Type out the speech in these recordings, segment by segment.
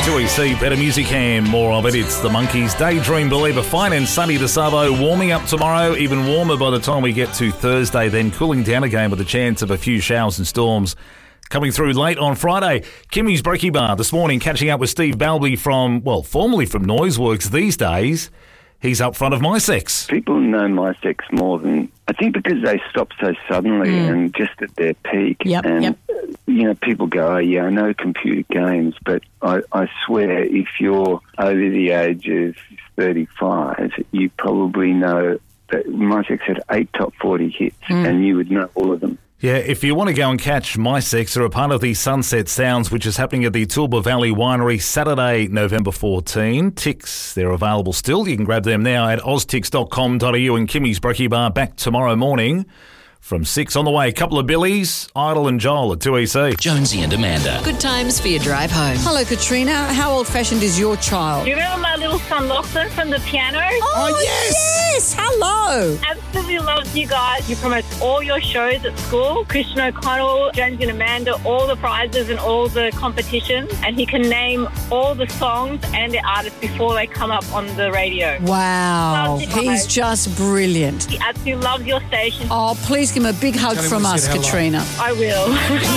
2EC, better music and more of it. It's the Monkeys, Daydream Believer. Fine and sunny to Savo, warming up tomorrow, even warmer by the time we get to Thursday, then cooling down again with a chance of a few showers and storms coming through late on Friday. Kimmy's Brekkie Bar this morning, catching up with Steve Balby from, well, formerly from Noiseworks. These days, he's up front of MySex. People know MySex more than, I think, because they stopped so suddenly and just at their peak. And, you know, people go, oh, yeah, I know computer games, but I swear if you're over the age of 35, you probably know that MySex had 8 top 40 hits and you would know all of them. Yeah, if you want to go and catch MySex, they're a part of the Sunset Sounds, which is happening at the Tulba Valley Winery Saturday, November 14. Ticks, they're available still. You can grab them now at oztix.com.au, and Kimmy's Brekkie Bar back tomorrow morning from 6 on the way. A couple of Billies, Idle and Joel at 2EC. Jonesy and Amanda. Good times for your drive home. Hello, Katrina. How old-fashioned is your child? Do you remember my little son Lachlan from the piano? Oh, yes! Hello! Absolutely loves you guys. You promote all your shows at school. Christian O'Connell, Jonesy and Amanda, all the prizes and all the competitions. And he can name all the songs and the artists before they come up on the radio. Wow. He's just brilliant. He absolutely loves your station. Oh, please give him a big hug from us, Katrina. I will.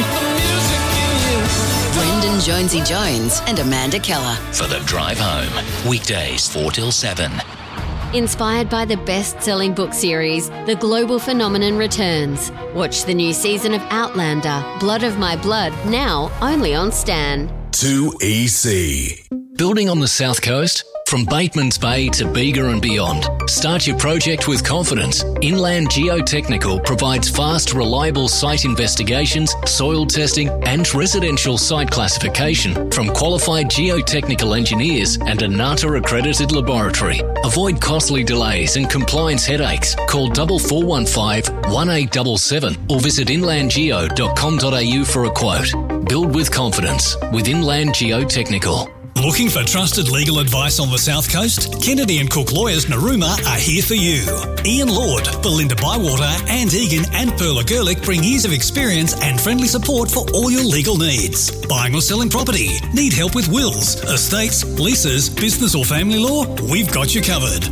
Brendan Jonesy Jones and Amanda Keller. For the drive home. Weekdays 4 till 7. Inspired by the best-selling book series, The Global Phenomenon returns. Watch the new season of Outlander, Blood of My Blood, now only on Stan. 2EC. Building on the South Coast? From Bateman's Bay to Bega and beyond, start your project with confidence. Inland Geotechnical provides fast, reliable site investigations, soil testing and residential site classification from qualified geotechnical engineers and a NATA-accredited laboratory. Avoid costly delays and compliance headaches. Call 4415 1877 or visit inlandgeo.com.au for a quote. Build with confidence with Inland Geotechnical. Looking for trusted legal advice on the South Coast? Kennedy & Cook Lawyers Narooma are here for you. Ian Lord, Belinda Bywater, Anne Egan and Perla Gerlich bring years of experience and friendly support for all your legal needs. Buying or selling property? Need help with wills, estates, leases, business or family law? We've got you covered.